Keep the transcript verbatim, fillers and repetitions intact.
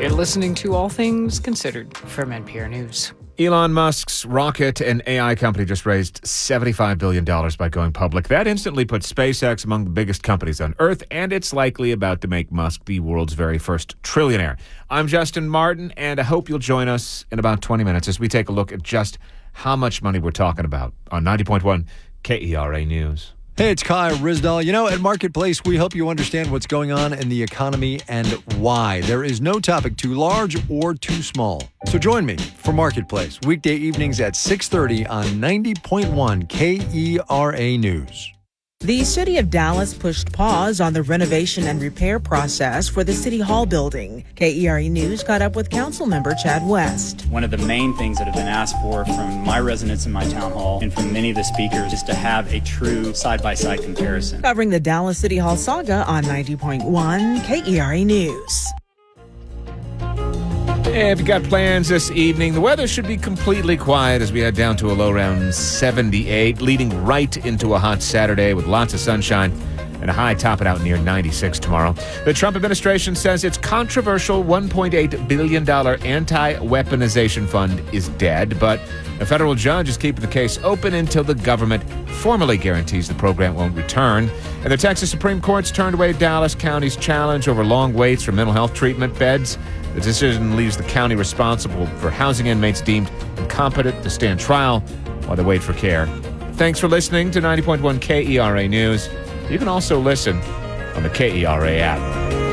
You're listening to All Things Considered from N P R News. Elon Musk's rocket and A I company just raised seventy-five billion dollars by going public. That instantly puts SpaceX among the biggest companies on Earth, and it's likely about to make Musk the world's very first trillionaire. I'm Justin Martin, and I hope you'll join us in about twenty minutes as we take a look at just how much money we're talking about on ninety point one K E R A News. Hey, it's Kai Rizdal. You know, at Marketplace, we help you understand what's going on in the economy and why. There is no topic too large or too small. So join me for Marketplace, weekday evenings at six thirty on ninety point one K E R A News. The city of Dallas pushed pause on the renovation and repair process for the City Hall building. K E R A News caught up with council member Chad West. One of the main things that have been asked for from my residents in my town hall and from many of the speakers is to have a true side-by-side comparison. Covering the Dallas City Hall saga on ninety point one K E R A News. Hey, if you got plans this evening, the weather should be completely quiet as we head down to a low around seventy-eight, leading right into a hot Saturday with lots of sunshine and a high topping out near ninety-six tomorrow. The Trump administration says its controversial one point eight billion dollars anti-weaponization fund is dead, but a federal judge is keeping the case open until the government formally guarantees the program won't return. And the Texas Supreme Court's turned away Dallas County's challenge over long waits for mental health treatment beds. The decision leaves the county responsible for housing inmates deemed incompetent to stand trial while they wait for care. Thanks for listening to ninety point one K E R A News. You can also listen on the K E R A app.